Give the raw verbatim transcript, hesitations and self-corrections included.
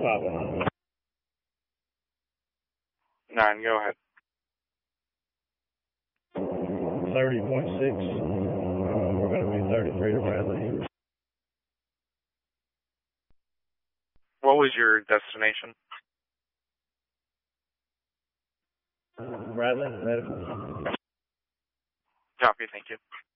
Papa. Nine, go ahead. thirty point six. Uh, we're going to be thirty-three to Bradley. What was your destination? Bradley, medical. Copy, thank you.